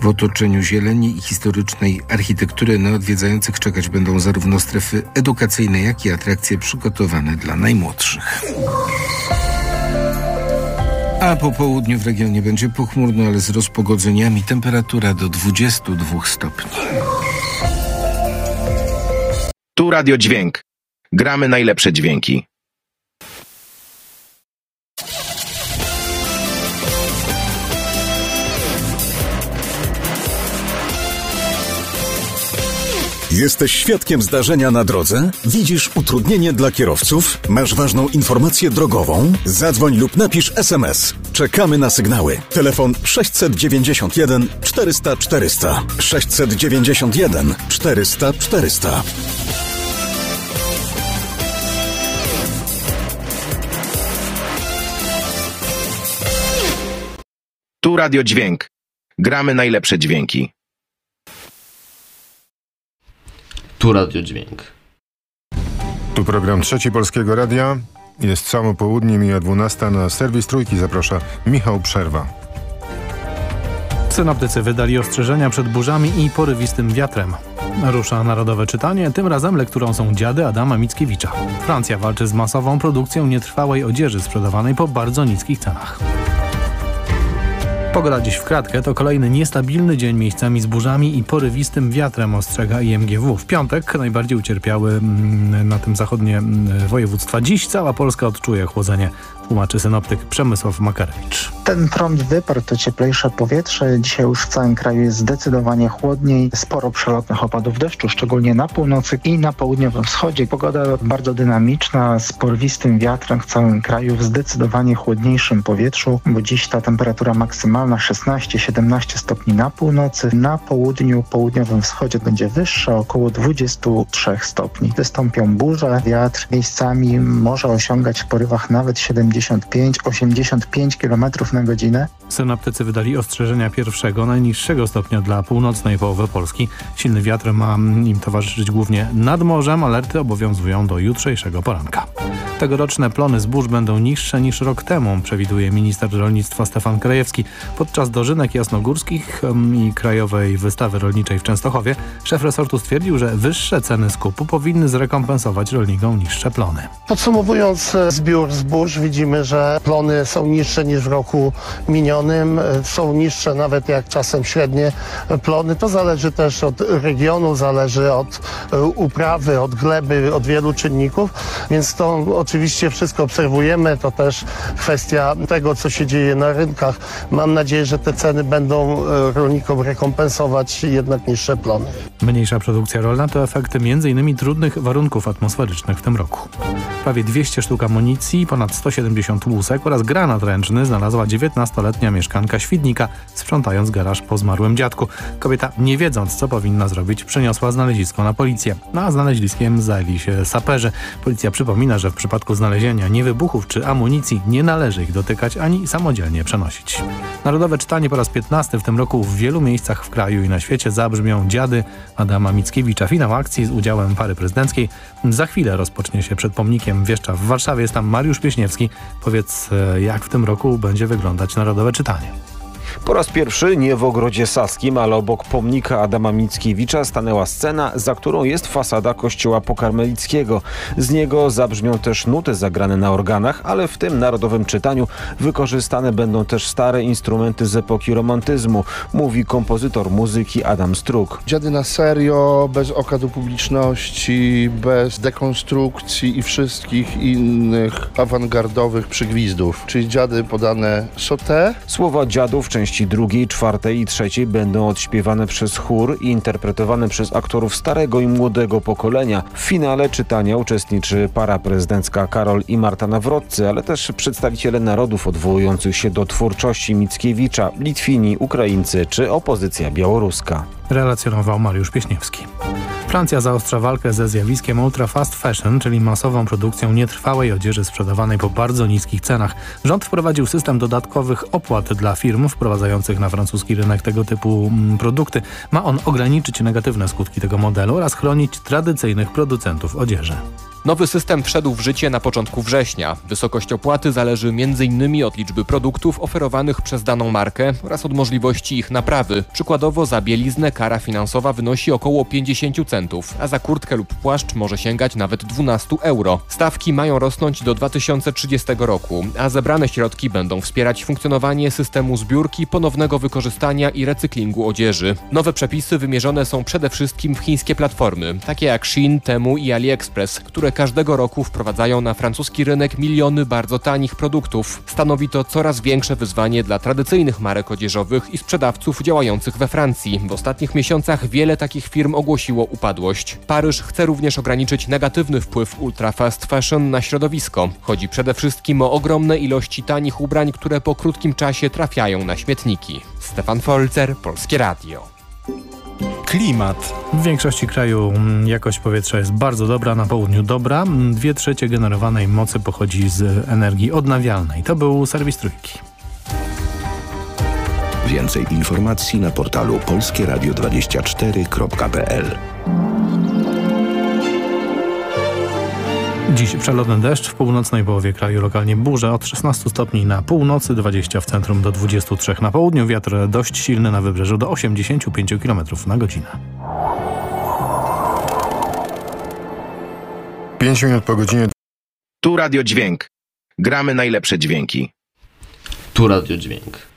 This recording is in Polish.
W otoczeniu zieleni i historycznej architektury na odwiedzających czekać będą zarówno strefy edukacyjne, jak i atrakcje przygotowane dla najmłodszych. A po południu w regionie będzie pochmurno, ale z rozpogodzeniami. Temperatura do 22 stopni. Tu Radio Dźwięk. Gramy najlepsze dźwięki. Jesteś świadkiem zdarzenia na drodze? Widzisz utrudnienie dla kierowców? Masz ważną informację drogową? Zadzwoń lub napisz SMS. Czekamy na sygnały. Telefon 691 400 400. 691 400 400. Tu Radio Dźwięk. Gramy najlepsze dźwięki. Tu Radio Dźwięk. Tu program Trzeci Polskiego Radia. Jest samo południe, mija 12. Na serwis Trójki zaprasza Michał Przerwa. Synoptycy wydali ostrzeżenia przed burzami i porywistym wiatrem. Rusza narodowe czytanie, tym razem lekturą są Dziady Adama Mickiewicza. Francja walczy z masową produkcją nietrwałej odzieży sprzedawanej po bardzo niskich cenach. Pogoda dziś w kratkę to kolejny niestabilny dzień miejscami z burzami i porywistym wiatrem, ostrzega IMGW. W piątek najbardziej ucierpiały na tym zachodnie województwa. Dziś cała Polska odczuje chłodzenie, tłumaczy synoptyk Przemysław Makarewicz. Ten front wyparł to cieplejsze powietrze. Dzisiaj już w całym kraju jest zdecydowanie chłodniej. Sporo przelotnych opadów deszczu, szczególnie na północy i na południowym wschodzie. Pogoda bardzo dynamiczna, z porywistym wiatrem w całym kraju, w zdecydowanie chłodniejszym powietrzu, bo dziś ta temperatura maksymalna 16-17 stopni na północy. Na południu, południowym wschodzie będzie wyższa, około 23 stopni. Wystąpią burze, wiatr miejscami może osiągać w porywach nawet 75-85 km na godzinę. Synoptycy wydali ostrzeżenia pierwszego, najniższego stopnia dla północnej połowy Polski. Silny wiatr ma im towarzyszyć głównie nad morzem. Alerty obowiązują do jutrzejszego poranka. Tegoroczne plony zbóż będą niższe niż rok temu, przewiduje minister rolnictwa Stefan Krajewski. Podczas dożynek jasnogórskich i Krajowej Wystawy Rolniczej w Częstochowie szef resortu stwierdził, że wyższe ceny skupu powinny zrekompensować rolnikom niższe plony. Podsumowując zbiór zbóż, widzimy, że plony są niższe niż w roku minionym, są niższe nawet jak czasem średnie plony. To zależy też od regionu, zależy od uprawy, od gleby, od wielu czynników, więc to oczywiście wszystko obserwujemy. To też kwestia tego, co się dzieje na rynkach. Mam nadzieję, że te ceny będą rolnikom rekompensować jednak niższe plony. Mniejsza produkcja rolna to efekty m.in. trudnych warunków atmosferycznych w tym roku. Prawie 200 sztuk amunicji, ponad 170 łusek oraz granat ręczny znalazła 19-letnia mieszkanka Świdnika, sprzątając garaż po zmarłym dziadku. Kobieta, nie wiedząc co powinna zrobić, przyniosła znalezisko na policję. A znaleziskiem zajęli się saperzy. Policja przypomina, że w przypadku znalezienia niewybuchów czy amunicji nie należy ich dotykać ani samodzielnie przenosić. Narodowe czytanie po raz 15 w tym roku w wielu miejscach w kraju i na świecie zabrzmią Dziady Adama Mickiewicza. Finał akcji z udziałem pary prezydenckiej za chwilę rozpocznie się przed pomnikiem Wieszcza w Warszawie. Jest tam Mariusz Pieśniewski. Powiedz, jak w tym roku będzie wyglądać narodowe czytanie? Po raz pierwszy nie w Ogrodzie Saskim, ale obok pomnika Adama Mickiewicza stanęła scena, za którą jest fasada kościoła pokarmelickiego. Z niego zabrzmią też nuty zagrane na organach, ale w tym narodowym czytaniu wykorzystane będą też stare instrumenty z epoki romantyzmu, mówi kompozytor muzyki Adam Struk. Dziady na serio, bez okazji publiczności, bez dekonstrukcji i wszystkich innych awangardowych przygwizdów. Czyli dziady podane sauté. Słowa dziadów części drugiej, czwartej i trzeciej będą odśpiewane przez chór i interpretowane przez aktorów starego i młodego pokolenia. W finale czytania uczestniczy para prezydencka Karol i Marta Nawroccy, ale też przedstawiciele narodów odwołujących się do twórczości Mickiewicza, Litwini, Ukraińcy czy opozycja białoruska. Relacjonował Mariusz Pieśniewski. Francja zaostrza walkę ze zjawiskiem ultra fast fashion, czyli masową produkcją nietrwałej odzieży sprzedawanej po bardzo niskich cenach. Rząd wprowadził system dodatkowych opłat dla firm wprowadzających na francuski rynek tego typu produkty. Ma on ograniczyć negatywne skutki tego modelu oraz chronić tradycyjnych producentów odzieży. Nowy system wszedł w życie na początku września. Wysokość opłaty zależy m.in. od liczby produktów oferowanych przez daną markę oraz od możliwości ich naprawy. Przykładowo za bieliznę kara finansowa wynosi około 50 centów, a za kurtkę lub płaszcz może sięgać nawet 12 euro. Stawki mają rosnąć do 2030 roku, a zebrane środki będą wspierać funkcjonowanie systemu zbiórki, ponownego wykorzystania i recyklingu odzieży. Nowe przepisy wymierzone są przede wszystkim w chińskie platformy, takie jak Shein, Temu i AliExpress, które każdego roku wprowadzają na francuski rynek miliony bardzo tanich produktów. Stanowi to coraz większe wyzwanie dla tradycyjnych marek odzieżowych i sprzedawców działających we Francji. W ostatnich miesiącach wiele takich firm ogłosiło upadłość. Paryż chce również ograniczyć negatywny wpływ ultra fast fashion na środowisko. Chodzi przede wszystkim o ogromne ilości tanich ubrań, które po krótkim czasie trafiają na śmietniki. Stefan Folzer, Polskie Radio. Klimat. W większości kraju jakość powietrza jest bardzo dobra, na południu dobra. 2/3 generowanej mocy pochodzi z energii odnawialnej. To był serwis Trójki. Więcej informacji na portalu polskieradio24.pl. Dziś przelotny deszcz, w północnej połowie kraju lokalnie burze, od 16 stopni na północy, 20 w centrum do 23 na południu, wiatr dość silny na wybrzeżu do 85 km na godzinę. 5 minut po godzinie. Tu Radio Dźwięk. Gramy najlepsze dźwięki. Tu Radio Dźwięk.